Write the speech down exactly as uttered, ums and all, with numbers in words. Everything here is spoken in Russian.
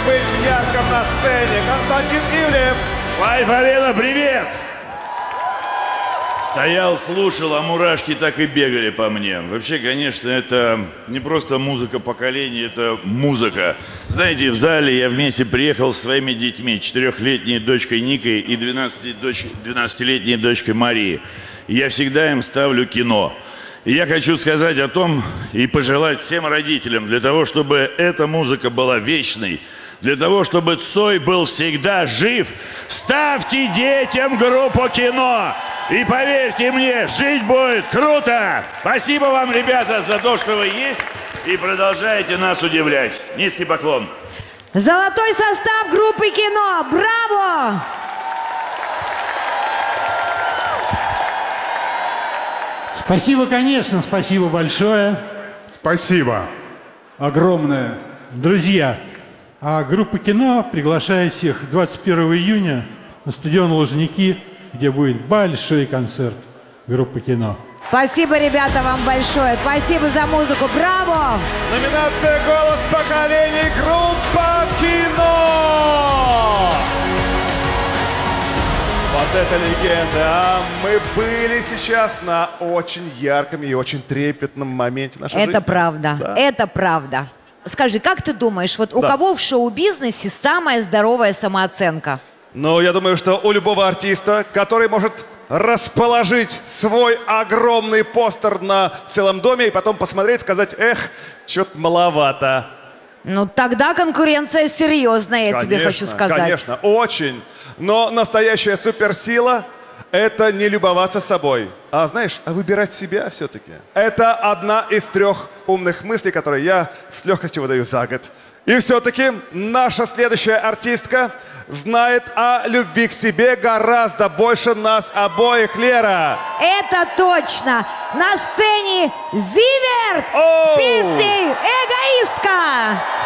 быть ярким на сцене. Константин Ивлев. Лайф-арена, привет! Стоял, слушал, а мурашки так и бегали по мне. Вообще, конечно, это не просто музыка поколений, это музыка. Знаете, в зале я вместе приехал со своими детьми, четырехлетней дочкой Никой и двенадцатилетней дочкой Марией. И я всегда им ставлю кино. И я хочу сказать о том и пожелать всем родителям, для того, чтобы эта музыка была вечной, для того, чтобы Цой был всегда жив, ставьте детям группу кино. И поверьте мне, жить будет круто. Спасибо вам, ребята, за то, что вы есть. И продолжаете нас удивлять. Низкий поклон. Золотой состав группы кино. Браво! Спасибо, конечно, спасибо большое. Спасибо. Огромное. Друзья, а группа кино приглашает всех двадцать первого июня на стадион Лужники, где будет большой концерт группы кино. Спасибо, ребята, вам большое. Спасибо за музыку. Браво! Номинация «Голос поколений» группа кино. Вот это легенда, а мы были сейчас на очень ярком и очень трепетном моменте нашей Это жизни. правда, Да. это правда. Скажи, как ты думаешь, вот у Да. кого в шоу-бизнесе самая здоровая самооценка? Ну, я думаю, что у любого артиста, который может расположить свой огромный постер на целом доме и потом посмотреть, сказать, эх, что-то маловато. Ну, тогда конкуренция серьезная, я тебе хочу сказать. Конечно, очень. Но настоящая суперсила – это не любоваться собой, а, знаешь, а выбирать себя все-таки. Это одна из трех умных мыслей, которые я с легкостью выдаю за год. И все-таки наша следующая артистка знает о любви к себе гораздо больше нас обоих, Лера. Это точно! На сцене Зиверт Оу! с песней «Эгоистка».